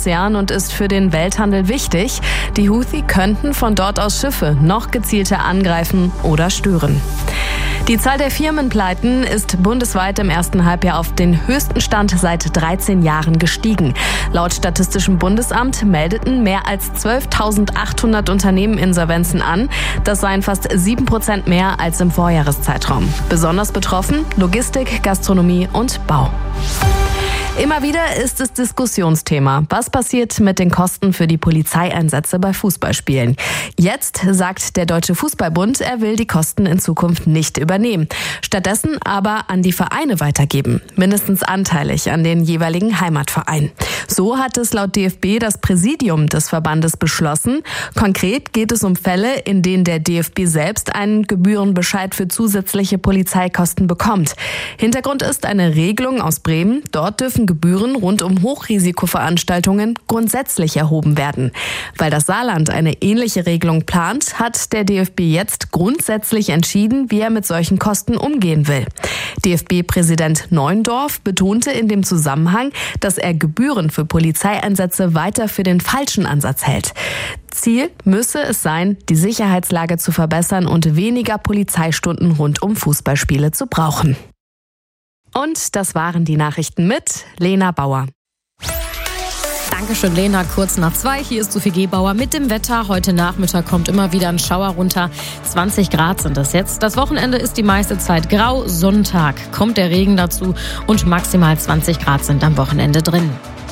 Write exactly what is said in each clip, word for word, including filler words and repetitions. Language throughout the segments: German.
Ozean und ist für den Welthandel wichtig. Die Houthi könnten von dort aus Schiffe noch gezielter angreifen oder stören. Die Zahl der Firmenpleiten ist bundesweit im ersten Halbjahr auf den höchsten Stand seit dreizehn Jahren gestiegen. Laut Statistischem Bundesamt meldeten mehr als zwölftausendachthundert Unternehmen Insolvenzen an. Das seien fast sieben Prozent mehr als im Vorjahreszeitraum. Besonders betroffen Logistik, Gastronomie und Bau. Immer wieder ist es Diskussionsthema. Was passiert mit den Kosten für die Polizeieinsätze bei Fußballspielen? Jetzt sagt der Deutsche Fußballbund, er will die Kosten in Zukunft nicht übernehmen. Stattdessen aber an die Vereine weitergeben. Mindestens anteilig an den jeweiligen Heimatverein. So hat es laut D F B das Präsidium des Verbandes beschlossen. Konkret geht es um Fälle, in denen der D F B selbst einen Gebührenbescheid für zusätzliche Polizeikosten bekommt. Hintergrund ist eine Regelung aus Bremen. Dort dürfen Gebühren rund um Hochrisikoveranstaltungen grundsätzlich erhoben werden. Weil das Saarland eine ähnliche Regelung plant, hat der D F B jetzt grundsätzlich entschieden, wie er mit solchen Kosten umgehen will. D F B-Präsident Neuendorf betonte in dem Zusammenhang, dass er Gebühren für Polizeieinsätze weiter für den falschen Ansatz hält. Ziel müsse es sein, die Sicherheitslage zu verbessern und weniger Polizeistunden rund um Fußballspiele zu brauchen. Und das waren die Nachrichten mit Lena Bauer. Dankeschön, Lena. Kurz nach zwei. Hier ist Sophie Gebauer mit dem Wetter. Heute Nachmittag kommt immer wieder ein Schauer runter. zwanzig Grad sind es jetzt. Das Wochenende ist die meiste Zeit grau. Sonntag kommt der Regen dazu und maximal zwanzig Grad sind am Wochenende drin.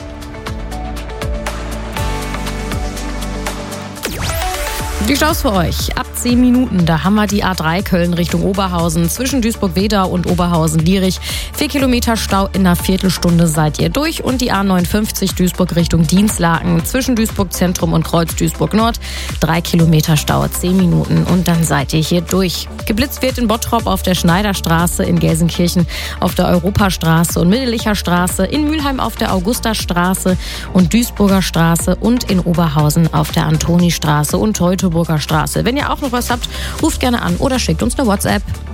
Die Staus für euch. Ab zehn Minuten, da haben wir die A drei Köln Richtung Oberhausen. Zwischen Duisburg-Wedau und Oberhausen-Lierich. Vier Kilometer Stau in einer Viertelstunde seid ihr durch. Und die A neunundfünfzig Duisburg Richtung Dienstlaken. Zwischen Duisburg Zentrum und Kreuz Duisburg Nord. Drei Kilometer Stau, zehn Minuten und dann seid ihr hier durch. Geblitzt wird in Bottrop auf der Schneiderstraße, in Gelsenkirchen auf der Europastraße und Middelicher Straße, in Mülheim auf der Augustastraße und Duisburger Straße und in Oberhausen auf der Antonistraße und Teutoburger Straße. Wenn ihr auch noch was habt, ruft gerne an oder schickt uns eine WhatsApp.